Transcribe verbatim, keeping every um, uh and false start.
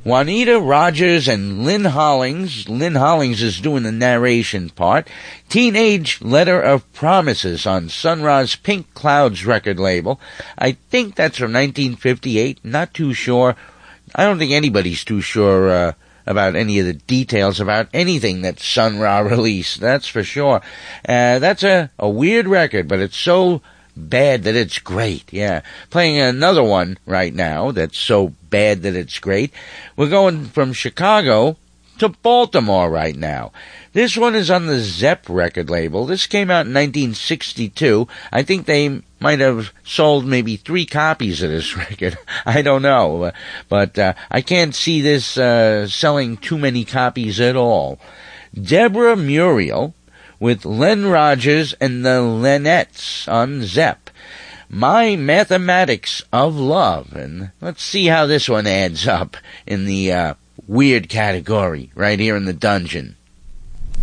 Juanita Rogers and Lynn Hollings. Lynn Hollings is doing the narration part. Teenage Letter of Promises on Sun Ra's Pink Clouds record label. I think that's from nineteen fifty-eight. Not too sure. I don't think anybody's too sure uh, about any of the details about anything that Sun Ra released. That's for sure. Uh, that's a, a weird record, but it's so bad that it's great. Yeah. Playing another one right now that's so bad that it's great. We're going from Chicago to Baltimore right now. This one is on the Zepp record label. This came out in nineteen sixty-two. I think they might have sold maybe three copies of this record. I don't know. But uh, I can't see this uh, selling too many copies at all. Deborah Muriel with Len Rogers and the Lenettes on Zepp. My Mathematics of Love. And let's see how this one adds up in the uh, weird category right here in the dungeon.